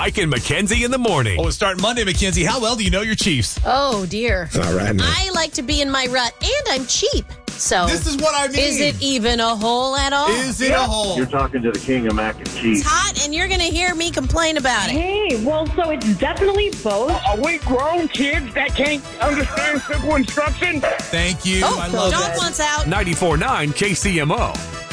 Mike and Mackenzie in the morning. Oh, we'll start Monday, Mackenzie. How well do you know your Chiefs? Oh, dear. All right, man. I like to be in my rut, and I'm cheap. So This is what I mean. is it even a hole at all? Is it a hole? You're talking to the king of mac and cheese. It's hot, and you're going to hear me complain about it. Hey, well, so it's definitely both. Are we grown kids that can't understand simple instructions? Thank you. Oh, I love dog it. wants out. 94.9 KCMO.